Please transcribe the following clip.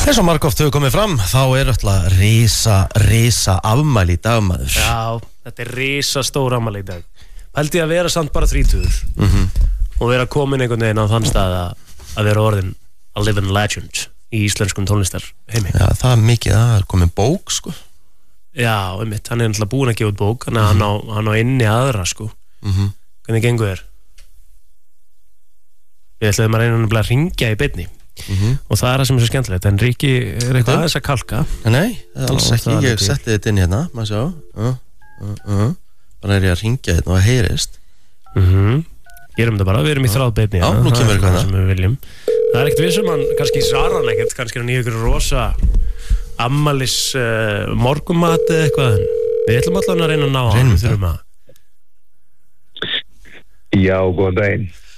Eins og margoft hefur komið fram, þá alltaf risa afmæli í dag, maður. Já, þetta risa stór afmæli í dag. Pældi að vera samt bara 30 og vera komin einhvern veginn á þann stað að vera orðin a living legend í íslenskum tónlistar heimi. Já, það mikið að komin bók, sko. Já, einmitt, hann náttúrulega búinn að gefa út bók, hann á inni aðra, sko. Hvernig gengur þér? Við ætlaðum að reyna að ringja í beinni. Og það það sem svo skemmtilegt, en Ríkki eitthvað aðeins að kalka. Nei, alls ekki, ég setti þetta inn hérna, maður sjá. Bara ég að ringja þetta og að heyrist. Gerum þetta bara, við erum í þráðbeinni. Já, nú kemur eitthvað sem við viljum. Það ekkert við sem hann, kannski svarar hann ekkert, kannski hann í ykkur rosa ammælis morgumat eða eitthvað. Við ætlum allan að reyna að ná hann, við þurfum að. Já, góðan daginn.